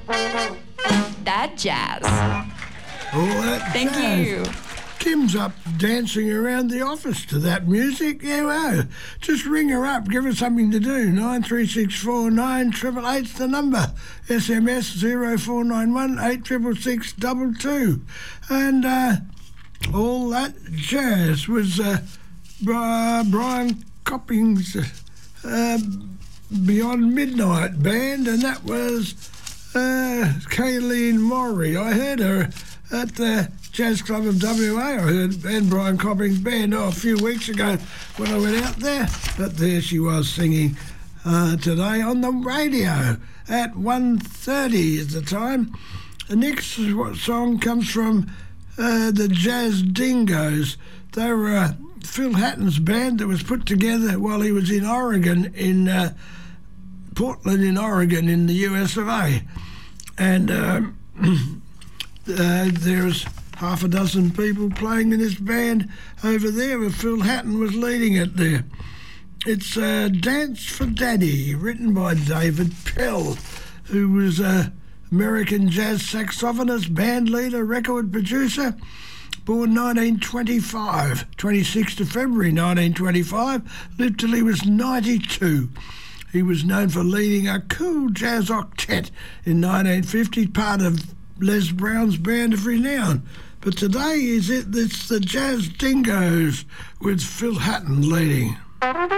That jazz. All that Thank jazz. you. Kim's up dancing around the office to that music. Yeah, well, just ring her up, give her something to do. 9364 9888's the number. SMS 0491 866 22. And all that jazz was Brian Copping's Beyond Midnight band, and that was Kayleen Maury. I heard her at the Jazz Club of WA. I heard Brian Copping's band a few weeks ago when I went out there. But there she was singing today on the radio at 1:30 at the time. The next song comes from the Jazz Dingoes. They were Phil Hatton's band that was put together while he was in Oregon, in Portland in Oregon in the US of A. And there's half a dozen people playing in this band over there, but Phil Hatton was leading it there. It's Dance for Daddy, written by David Pell, who was an American jazz saxophonist, band leader, record producer, born 1925, 26th of February 1925, lived till he was 92. He was known for leading a cool jazz octet in 1950, part of Les Brown's Band of Renown. But today it's the Jazz Dingoes with Phil Hatton leading.